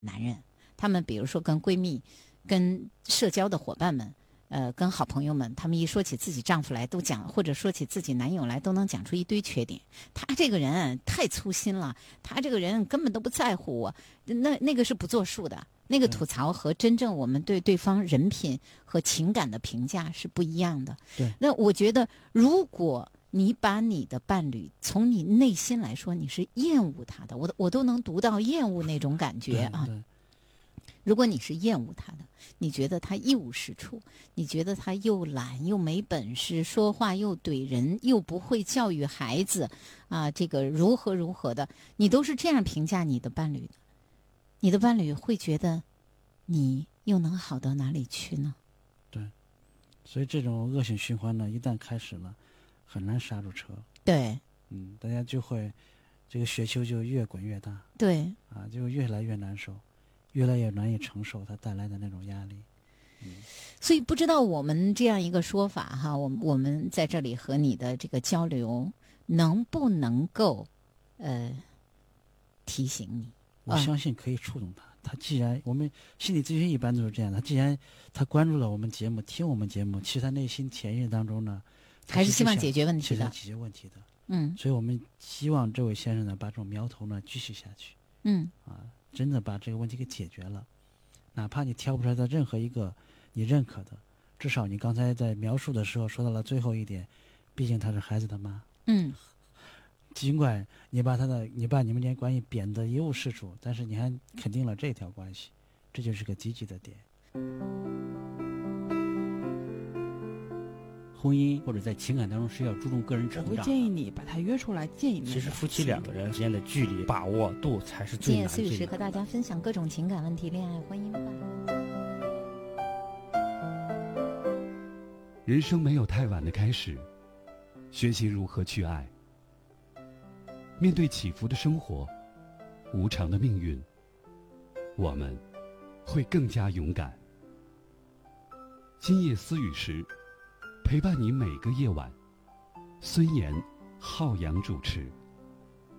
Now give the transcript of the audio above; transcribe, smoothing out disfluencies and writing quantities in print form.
男人，他们比如说跟闺蜜、跟社交的伙伴们。跟好朋友们，他们一说起自己丈夫来都讲，或者说起自己男友来都能讲出一堆缺点。他这个人太粗心了，他这个人根本都不在乎我。那个是不作数的，那个吐槽和真正我们对对方人品和情感的评价是不一样的。 对， 那我觉得，如果你把你的伴侣从你内心来说，你是厌恶他的，我都能读到厌恶那种感觉啊。 对， 如果你是厌恶他的，你觉得他一无是处，你觉得他又懒又没本事，说话又怼人，又不会教育孩子啊，这个如何的，你都是这样评价你的伴侣的，你的伴侣会觉得你又能好到哪里去呢？ 对，所以这种恶性循环呢，一旦开始了，很难刹住车。 对， 大家就会这个雪球就越滚越大。 对， 啊，就越来越难受，越来越难以承受它带来的那种压力。 所以不知道我们这样一个说法哈，我们在这里和你的这个交流，能不能够提醒你？ 我相信可以触动他。他既然我们心理咨询一般都是这样的，既然他关注了我们节目，听我们节目，其实他内心潜意识当中呢， 还是希望解决问题的， 是想解决问题的。 所以我们希望这位先生呢，把这种苗头呢继续下去。真的把这个问题给解决了。哪怕你挑不出来的任何一个你认可的，至少你刚才在描述的时候说到了最后一点，毕竟她是孩子的妈。尽管你把你们间关系贬得一无是处，但是你还肯定了这条关系，这就是个积极的点。 婚姻或者在情感当中是要注重个人成长的。 我会建议你把他约出来见一面。 其实夫妻两个人之间的距离把握度才是最难的。 今夜思雨时和大家分享各种情感问题，恋爱婚姻吧。 人生没有太晚的开始，学习如何去爱。面对起伏的生活，无常的命运，我们会更加勇敢。今夜思雨时，陪伴你每个夜晚。孙岩、浩洋主持。